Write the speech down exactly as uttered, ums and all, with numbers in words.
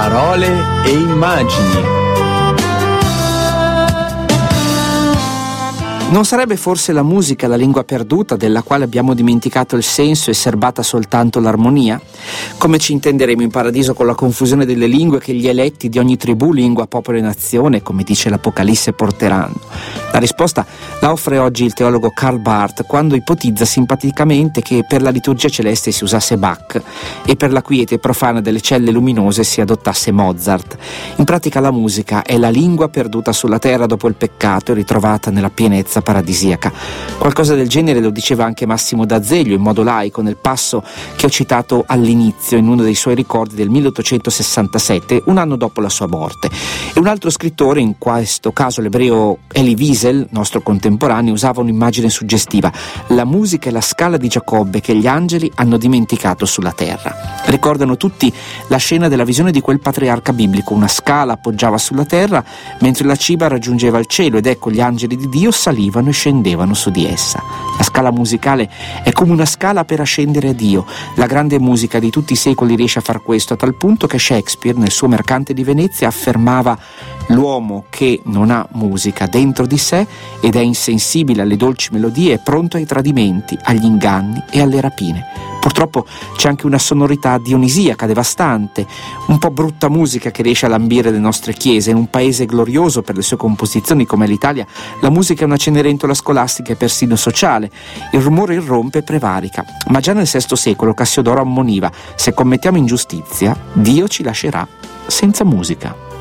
Parole e immagini. Non sarebbe forse la musica la lingua perduta della quale abbiamo dimenticato il senso e serbata soltanto l'armonia? Come ci intenderemo in paradiso con la confusione delle lingue che gli eletti di ogni tribù, lingua, popolo e nazione, come dice l'Apocalisse, porteranno? La risposta la offre oggi il teologo Karl Barth quando ipotizza simpaticamente che per la liturgia celeste si usasse Bach e per la quiete profana delle celle luminose si adottasse Mozart. In pratica la musica è la lingua perduta sulla terra dopo il peccato e ritrovata nella pienezza paradisiaca. Qualcosa del genere lo diceva anche Massimo d'Azeglio in modo laico nel passo che ho citato all'inizio in uno dei suoi ricordi del milleottocentosessantasette, un anno dopo la sua morte. E un altro scrittore, in questo caso l'ebreo Elie Wiesel, nostro contemporaneo, usava un'immagine suggestiva: la musica è la scala di Giacobbe che gli angeli hanno dimenticato sulla terra. Ricordano tutti la scena della visione di quel patriarca biblico: una scala appoggiava sulla terra mentre la ciba raggiungeva il cielo, ed ecco gli angeli di Dio salivano e scendevano su di essa. La scala musicale è come una scala per ascendere a Dio. La grande musica di tutti i secoli riesce a far questo, a tal punto che Shakespeare nel suo Mercante di Venezia affermava: l'uomo che non ha musica dentro di sé ed è insensibile alle dolci melodie è pronto ai tradimenti, agli inganni e alle rapine. Purtroppo c'è anche una sonorità dionisiaca devastante, un po' brutta musica che riesce a lambire le nostre chiese. In un paese glorioso per le sue composizioni come l'Italia, la musica è una cenerentola scolastica e persino sociale. Il rumore irrompe e prevarica. Ma già nel sesto secolo Cassiodoro ammoniva: se commettiamo ingiustizia, Dio ci lascerà senza musica.